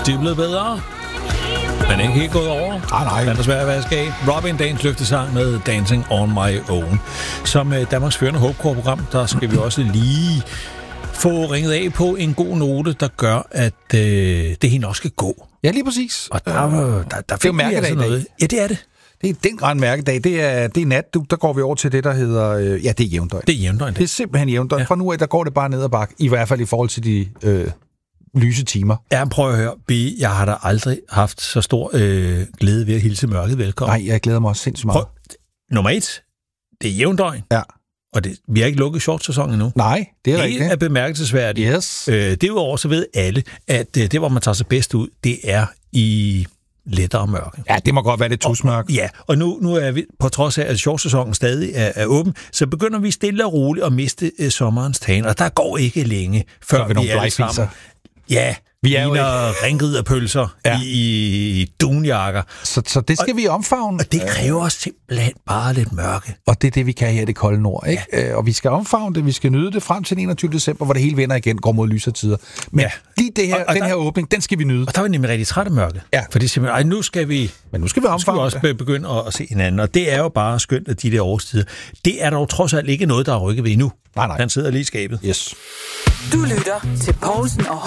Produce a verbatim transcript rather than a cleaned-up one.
De er blevet bedre, men ikke helt gået over. Ah, nej. Det er svært at vaske af. Robin, dagens løftesang med Dancing on My Own. Som uh, Danmarks førende Hope-program, der skal vi også lige få ringet af på en god note, der gør, at uh, det hele også skal gå. Ja, lige præcis. Og der, der, der, der det er mærkedag altså noget. Ja, det er det. Det er den græn mærkedag. Det er, det er nat. Du, der går vi over til det, der hedder... Øh, ja, det er jævndøgn. Det er jævndøgn. Det. det er simpelthen jævndøgn. Ja. Fra nu af, der går det bare ned ad bakke. I hvert fald i forhold til de øh, lyse timer. Ja, prøv at høre. B, jeg har da aldrig haft så stor øh, glæde ved at hilse mørket velkommen. Nej, jeg glæder mig også sindssygt meget. Prøv. Nummer et. Det er jævndøgn. Ja. Og det, vi har ikke lukket shortsæsonen endnu. Nej, det er rigtigt. Det er bemærkelsesværdigt. Yes. Øh, derudover så ved alle, at øh, det, hvor man tager sig bedst ud, det er i lettere mørke. Ja, det må godt være det tusmørke. Ja, og nu, nu er vi, på trods af, at shortsæsonen stadig er, er åben, så begynder vi stille og roligt at miste øh, sommerens tagen, og der går ikke længe, før vi, vi er sammen. Ja, vi er jo ringriderpølser ja. i, i dunjakker. Så, så det skal og, vi omfavne. Og det kræver simpelthen bare lidt mørke. Og det er det, vi kan her i det kolde nord. Ikke? Ja. Og vi skal omfavne det, vi skal nyde det frem til den enogtyvende december, hvor det hele vender igen, går mod lysere tider. Men ja. lige det her, og, og den der, her åbning, den skal vi nyde. Og der var vi nemlig rigtig træt af mørke. Ja. For det simpelthen, ej, nu skal vi, Men nu skal vi, nu skal vi også det. begynde at, at se hinanden. Og det er jo bare skønt, at de der årstider, det er dog trods alt ikke noget, der er rykket ved endnu. Nej, nej. Han sidder lige i skabet. Yes. Du lytter til Poulsen og